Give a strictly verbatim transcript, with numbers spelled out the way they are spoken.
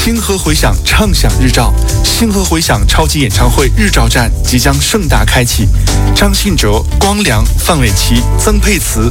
星河回响畅享日照，星河回响超级演唱会日照站即将盛大开启，张信哲、光良、范玮琪、曾沛慈、